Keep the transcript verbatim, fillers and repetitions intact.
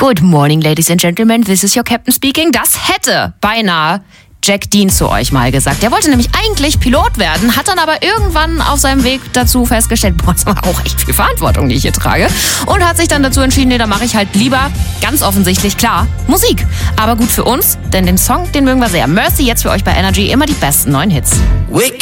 Good morning, ladies and gentlemen, this is your captain speaking. Das hätte beinahe Jack Dean zu euch mal gesagt. Der wollte nämlich eigentlich Pilot werden, hat dann aber irgendwann auf seinem Weg dazu festgestellt, boah, das war auch echt viel Verantwortung, die ich hier trage. Und hat sich dann dazu entschieden, nee, da mache ich halt lieber, ganz offensichtlich, klar, Musik. Aber gut für uns, denn den Song, den mögen wir sehr. Mercy jetzt für euch bei Energy, immer die besten neuen Hits. Wake